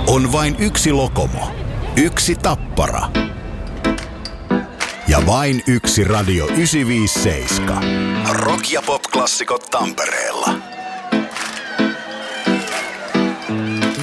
On vain yksi Lokomo, yksi Tappara ja vain yksi Radio 957. Rock- ja pop-klassikot Tampereella.